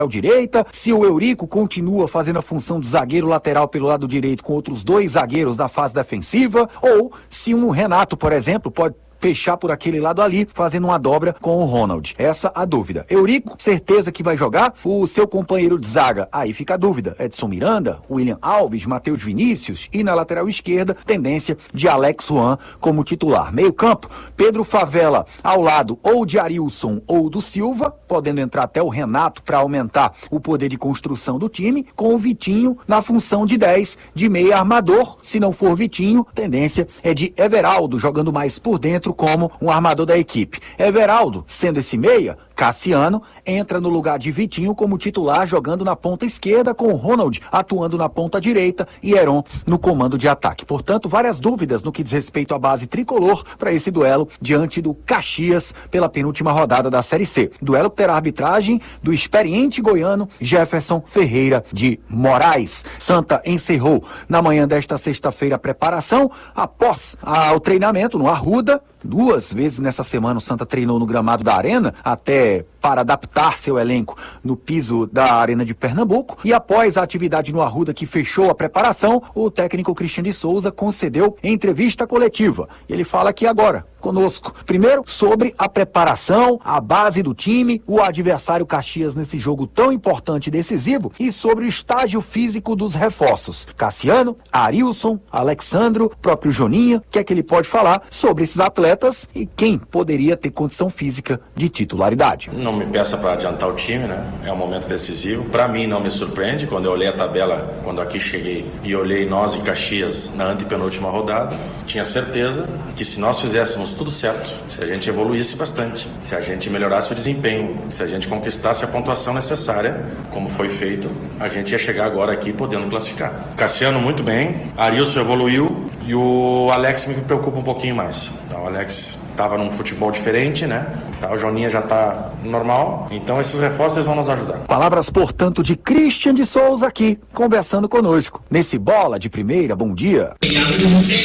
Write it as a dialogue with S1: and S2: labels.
S1: direita, se o Eurico continua fazendo a função de zagueiro lateral pelo lado direito com outros 2 zagueiros na fase defensiva, ou se um Renato, por exemplo, pode fechar por aquele lado ali, fazendo uma dobra com o Ronald. Essa a dúvida. Eurico, certeza que vai jogar. O seu companheiro de zaga, aí fica a dúvida. Edson Miranda, William Alves, Matheus Vinícius e na lateral esquerda, tendência de Alex Juan como titular. Meio campo, Pedro Favela ao lado ou de Arilson ou do Silva, podendo entrar até o Renato para aumentar o poder de construção do time, com o Vitinho na função de 10, de meia armador. Se não for Vitinho, tendência é de Everaldo, jogando mais por dentro como um armador da equipe. Everaldo, sendo esse meia, Cassiano entra no lugar de Vitinho como titular, jogando na ponta esquerda, com o Ronald atuando na ponta direita e Heron no comando de ataque. Portanto, várias dúvidas no que diz respeito à base tricolor para esse duelo diante do Caxias pela penúltima rodada da Série C. Duelo que terá arbitragem do experiente goiano Jefferson Ferreira de Moraes. Santa encerrou na manhã desta sexta-feira a preparação após o treinamento no Arruda. 2 vezes nessa semana o Santa treinou no gramado da Arena, até para adaptar seu elenco no piso da Arena de Pernambuco. E após a atividade no Arruda, que fechou a preparação, o técnico Cristian de Souza concedeu entrevista coletiva. Ele fala aqui agora conosco, primeiro sobre a preparação, a base do time, o adversário Caxias nesse jogo tão importante e decisivo, e sobre o estágio físico dos reforços. Cassiano, Arilson, Alexandro, próprio Joninha, o que é que ele pode falar sobre esses atletas e quem poderia ter condição física de titularidade.
S2: Não me peça para adiantar o time, né? É um momento decisivo. Para mim não me surpreende, quando eu olhei a tabela, quando aqui cheguei e olhei nós e Caxias na antepenúltima rodada, tinha certeza que se nós fizéssemos tudo certo, se a gente evoluísse bastante, se a gente melhorasse o desempenho, se a gente conquistasse a pontuação necessária, como foi feito, a gente ia chegar agora aqui podendo classificar. Cassiano muito bem, Arilson evoluiu e o Alex me preocupa um pouquinho mais. Então, o Alex estava num futebol diferente, né? O Joninha já está normal, então esses reforços vão nos ajudar.
S1: Palavras, portanto, de Cristian de Souza aqui, conversando conosco. Nesse Bola de Primeira, bom dia.